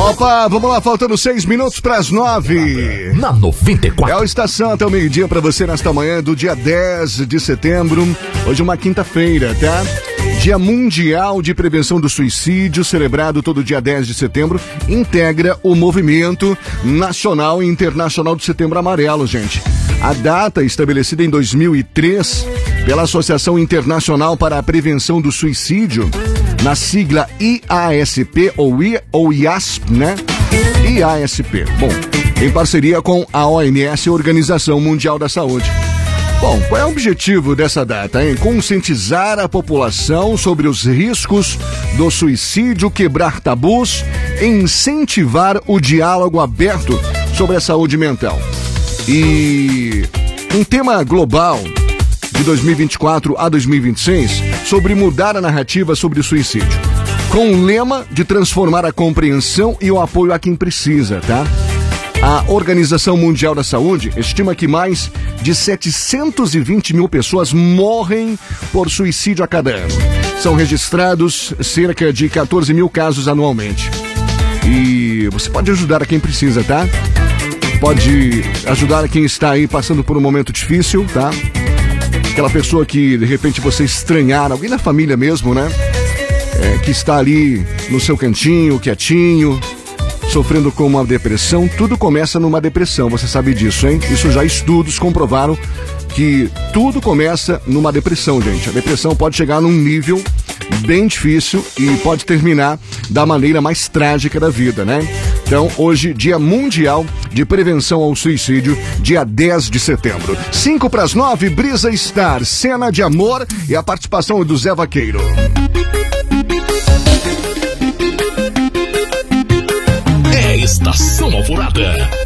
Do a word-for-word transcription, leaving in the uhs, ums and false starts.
Opa, vamos lá, faltando seis minutos para as nove. Na noventa e quatro. É o Estação até o meio-dia para você nesta manhã do dia dez de setembro. Hoje é uma quinta-feira, tá? Dia Mundial de Prevenção do Suicídio, celebrado todo dia dez de setembro, integra o movimento nacional e internacional do Setembro Amarelo, gente. A data, estabelecida em dois mil e três pela Associação Internacional para a Prevenção do Suicídio, na sigla I A S P ou, I, ou I A S P, né? I A S P. Bom, em parceria com a O M S, Organização Mundial da Saúde. Bom, qual é o objetivo dessa data, hein? Conscientizar a população sobre os riscos do suicídio, quebrar tabus e incentivar o diálogo aberto sobre a saúde mental. E um tema global de dois mil e vinte e quatro a dois mil e vinte e seis sobre mudar a narrativa sobre o suicídio, com o lema de transformar a compreensão e o apoio a quem precisa, tá? A Organização Mundial da Saúde estima que mais de setecentos e vinte mil pessoas morrem por suicídio a cada ano. São registrados cerca de quatorze mil casos anualmente. E você pode ajudar a quem precisa, tá? Pode ajudar a quem está aí passando por um momento difícil, tá? Aquela pessoa que de repente você estranhar, alguém da família mesmo, né? É, que está ali no seu cantinho, quietinho, sofrendo com uma depressão. Tudo começa numa depressão, você sabe disso, hein? Isso já estudos comprovaram que tudo começa numa depressão, gente. A depressão pode chegar num nível bem difícil e pode terminar da maneira mais trágica da vida, né? Então, hoje, Dia Mundial de Prevenção ao Suicídio, dia dez de setembro. cinco para as nove, Brisa Star, Cena de Amor e a participação do Zé Vaqueiro. É Estação Alvorada.